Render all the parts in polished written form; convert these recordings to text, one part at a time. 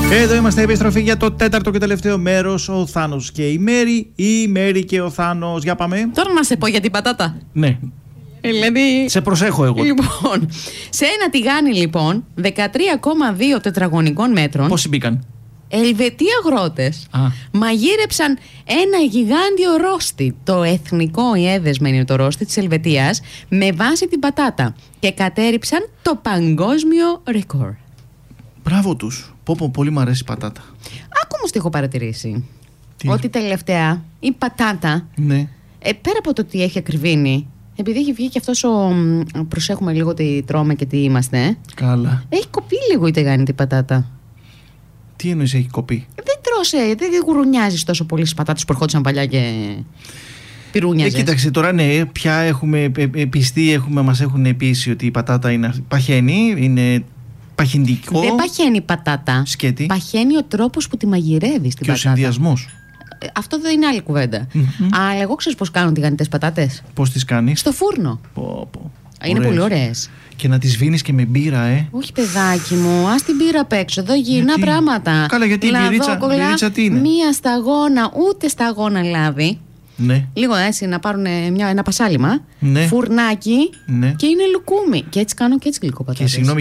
Εδώ είμαστε, επιστροφή για το τέταρτο και τελευταίο μέρος. Ο Θάνος και η Μέρη, η Μέρη και ο Θάνος. Για πάμε. Τώρα να σε πω για την πατάτα. Ναι. Δηλαδή... Σε προσέχω εγώ. Λοιπόν, σε ένα τηγάνι λοιπόν 13,2 τετραγωνικών μέτρων. Πόσοι μπήκαν? Ελβετοί αγρότες μαγείρεψαν ένα γιγάντιο ρόστι. Το εθνικό έδεσμα είναι το ρόστι της Ελβετίας, με βάση την πατάτα, και κατέριψαν το παγκόσμιο ρεκόρ. Μπράβο τους. Πω, πολύ μου αρέσει η πατάτα. Άκου όμως τι έχω παρατηρήσει. Τι? Ότι τελευταία η πατάτα, Ναι. πέρα από το ότι έχει ακριβήνει, επειδή έχει βγει και αυτός προσέχουμε λίγο τι τρώμε και τι είμαστε, Καλά. έχει κοπεί λίγο η τηγάνιτη πατάτα. Τι εννοείς έχει κοπεί? Δεν τρώσε, δεν γουρουνιάζεις τόσο πολύ στις πατάτες που ερχόντουσαν παλιά και πυρούνιαζες. Κοίταξε τώρα, ναι, πια έχουμε πιστεί, μας έχουν πείσει ότι η πατάτα είναι παχαίνει, είναι παχυντικό. Δεν παχαίνει η πατάτα. Σκέτη. Παχαίνει ο τρόπος που τη μαγειρεύεις την Και ο πατάτα. συνδυασμός. Αυτό δεν είναι άλλη κουβέντα. Αλλά εγώ ξέρεις πώς κάνω τηγανιτές πατάτες? Πώς τις κάνεις? Στο φούρνο. Πω. Είναι πολύ ωραίες. Και να τις σβήνεις και με μπύρα, Όχι παιδάκι μου, ας την πύρα απ' έξω. Εδώ γυρνά Γιατί? πράγματα. Καλά, γιατί η μπυρίτσα τι είναι? Μία σταγόνα, ούτε σταγόνα λάδι. Ναι. Λίγο έτσι να πάρουν ένα πασάλιμα. Ναι. Φουρνάκι. Ναι. Και είναι λουκούμι. Και έτσι κάνω και έτσι γλυκοπατάτες. Και συγγνώμη,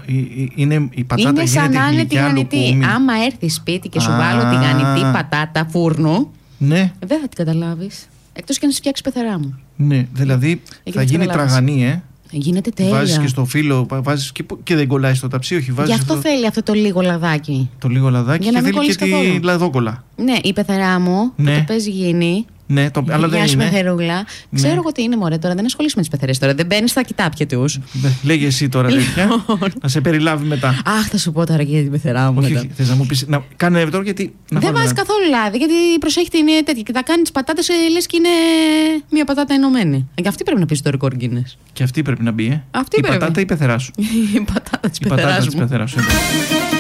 η πατάτα είναι σαν γίνεται να είναι γλυκιά τηγανιτή. λουκούμι. Άμα έρθει σπίτι και σου βάλω τηγανιτή πατάτα φούρνου, Ναι, δεν θα την καταλάβεις. Εκτός και να σου φτιάξει πεθερά μου. ναι. Δηλαδή θα γίνει καταλάβεις. τραγανή, Γίνεται τέλεια. Βάζεις και στο φύλλο, βάζεις και δεν κολλάει στο ταψί, όχι. Βάζεις Γι' αυτό θέλει αυτό το λίγο λαδάκι. το λίγο λαδάκι Για να και μην θέλει και κολλήσει καθόλου. τη λαδόκολλα. Ναι, η πεθερά μου, Ναι. που το παίζει γίνει. Ναι, αλλά δεν Γεια σου, είναι. πεθερούλα. Ξέρω εγώ τι είναι, μωρέ, τώρα δεν ασχολείσαι με τις πεθερές τώρα. Δεν μπαίνεις στα κοιτάπια τους. Λέγε εσύ τώρα τέτοια. Να σε περιλάβει μετά. Αχ, θα σου πω τώρα και για την πεθερά μου. Όχι, μετά. όχι, θες να μου πεις. Κάνε τώρα γιατί. Δεν βάζει καθόλου λάδι, γιατί προσέχετε είναι τέτοια. Και θα κάνει τις πατάτες λες και είναι μια πατάτα ενωμένη. Και αυτή πρέπει να πει στο ρεκόρ Guinness. Και αυτή πρέπει να μπει, Αυτή η πρέπει. πατάτα ή η πεθερά σου? Η πατάτα της Η πατάτα πεθεράς της μου. πεθεράς σου.